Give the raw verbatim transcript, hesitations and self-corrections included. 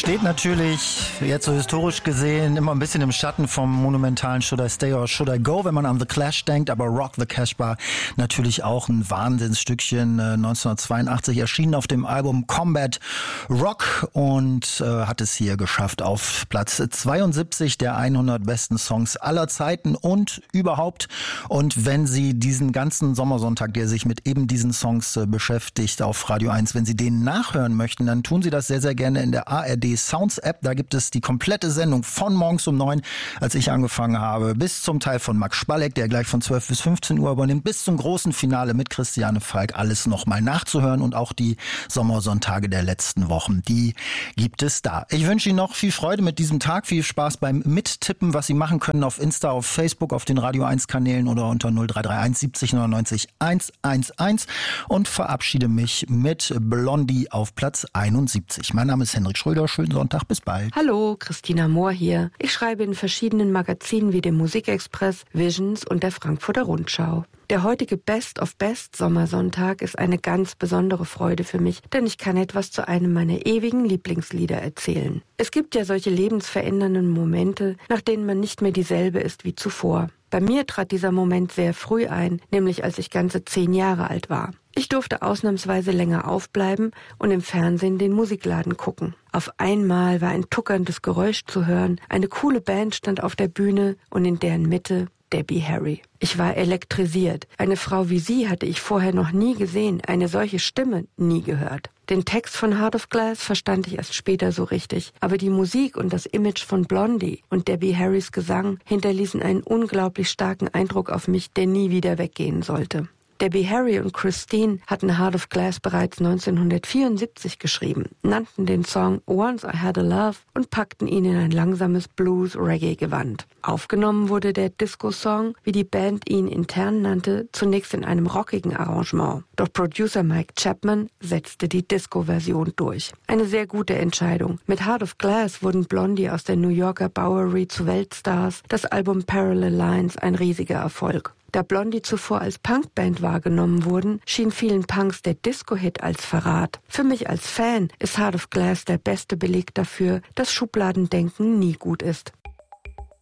Steht natürlich, jetzt so historisch gesehen, immer ein bisschen im Schatten vom monumentalen Should I Stay or Should I Go, wenn man an The Clash denkt, aber Rock the Casbah natürlich auch ein Wahnsinnsstückchen, äh, neunzehnhundertzweiundachtzig erschienen auf dem Album Combat Rock und äh, hat es hier geschafft auf Platz zweiundsiebzig der hundert besten Songs aller Zeiten und überhaupt. Und wenn Sie diesen ganzen Sommersonntag, der sich mit eben diesen Songs äh, beschäftigt, auf Radio eins, wenn Sie den nachhören möchten, dann tun Sie das sehr, sehr gerne in der A R D Sounds App. Da gibt es die komplette Sendung von morgens um neun, als ich angefangen habe, bis zum Teil von Max Spalleck, der gleich von zwölf bis fünfzehn Uhr übernimmt, bis zum großen Finale mit Christiane Falk, alles nochmal nachzuhören und auch die Sommersonntage der letzten Wochen, die gibt es da. Ich wünsche Ihnen noch viel Freude mit diesem Tag, viel Spaß beim Mittippen, was Sie machen können auf Insta, auf Facebook, auf den Radio eins Kanälen oder unter null drei drei eins siebzig neunundneunzig hundertelf und verabschiede mich mit Blondie auf Platz einundsiebzig. Mein Name ist Henrik Schröder, schönen Sonntag, bis bald. Hallo, Christina Mohr hier. Ich schreibe in verschiedenen Magazinen wie dem Musikexpress, Visions und der Frankfurter Rundschau. Der heutige Best of Best Sommersonntag ist eine ganz besondere Freude für mich, denn ich kann etwas zu einem meiner ewigen Lieblingslieder erzählen. Es gibt ja solche lebensverändernden Momente, nach denen man nicht mehr dieselbe ist wie zuvor. Bei mir trat dieser Moment sehr früh ein, nämlich als ich ganze zehn Jahre alt war. Ich durfte ausnahmsweise länger aufbleiben und im Fernsehen den Musikladen gucken. Auf einmal war ein tuckerndes Geräusch zu hören, eine coole Band stand auf der Bühne und in deren Mitte Debbie Harry. Ich war elektrisiert. Eine Frau wie sie hatte ich vorher noch nie gesehen, eine solche Stimme nie gehört. Den Text von Heart of Glass verstand ich erst später so richtig, aber die Musik und das Image von Blondie und Debbie Harrys Gesang hinterließen einen unglaublich starken Eindruck auf mich, der nie wieder weggehen sollte. Debbie Harry und Christine hatten Heart of Glass bereits neunzehnhundertvierundsiebzig geschrieben, nannten den Song Once I Had a Love und packten ihn in ein langsames Blues-Reggae-Gewand. Aufgenommen wurde der Disco-Song, wie die Band ihn intern nannte, zunächst in einem rockigen Arrangement. Doch Producer Mike Chapman setzte die Disco-Version durch. Eine sehr gute Entscheidung. Mit Heart of Glass wurden Blondie aus der New Yorker Bowery zu Weltstars, das Album Parallel Lines ein riesiger Erfolg. Da Blondie zuvor als Punkband wahrgenommen wurden, schien vielen Punks der Disco-Hit als Verrat. Für mich als Fan ist Heart of Glass der beste Beleg dafür, dass Schubladendenken nie gut ist.